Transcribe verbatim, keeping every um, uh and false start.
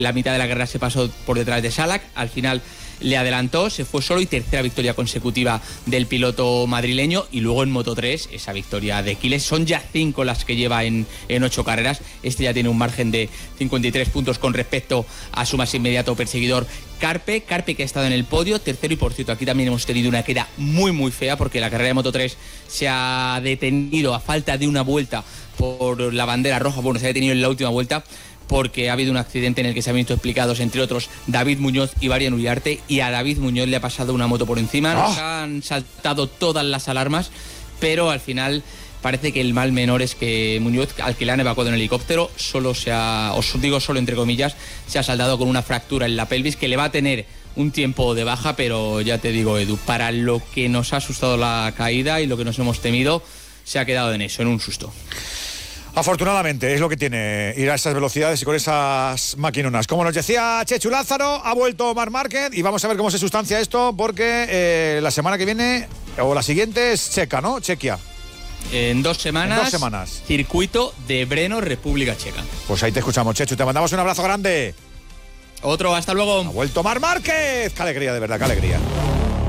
la mitad de la carrera se pasó por detrás de Salak, al final le adelantó, se fue solo y tercera victoria consecutiva del piloto madrileño. Y luego en Moto tres, esa victoria de Quiles. Son ya cinco las que lleva en, en ocho carreras. Este ya tiene un margen de cincuenta y tres puntos con respecto a su más inmediato perseguidor, Carpe. Carpe que ha estado en el podio, tercero, y por cierto aquí también hemos tenido una queda muy muy fea porque la carrera de Moto tres se ha detenido a falta de una vuelta por la bandera roja. Bueno, se ha detenido en la última vuelta porque ha habido un accidente en el que se han visto explicados, entre otros, David Muñoz y Varian Uriarte, y a David Muñoz le ha pasado una moto por encima. Nos oh. han saltado todas las alarmas, pero al final parece que el mal menor es que Muñoz, al que le han evacuado en helicóptero, solo se ha, os digo solo entre comillas, se ha saldado con una fractura en la pelvis que le va a tener un tiempo de baja, pero ya te digo, Edu, para lo que nos ha asustado la caída y lo que nos hemos temido, se ha quedado en eso, en un susto. Afortunadamente, es lo que tiene ir a esas velocidades y con esas maquinonas. Como nos decía Chechu Lázaro, ha vuelto Marc Márquez y vamos a ver cómo se sustancia esto, porque eh, la semana que viene, o la siguiente, es Checa, ¿no? Chequia. En dos semanas, en dos semanas. Circuito de Brno, República Checa. Pues ahí te escuchamos, Chechu. Te mandamos un abrazo grande. Otro, hasta luego. Ha vuelto Marc Márquez. Qué alegría, de verdad, qué alegría.